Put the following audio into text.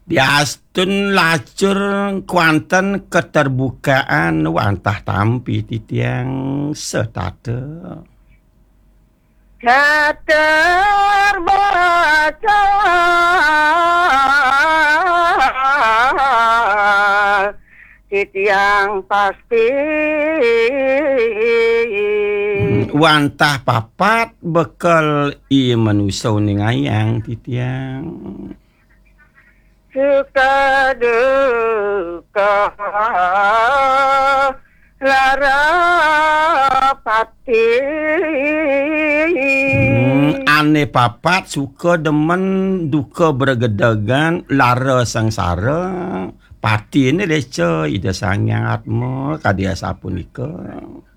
Diastun lacur kuanten keterbukaan wantah tampi titiang setate. Terbaca titiang pasti Wantah papat bekal iya manusau ning ayang titiang. suka duka lara pati Ane papat suka demen duka bergedagan lara sangsara pati ini leca ida sangyang atma kadia sapunika.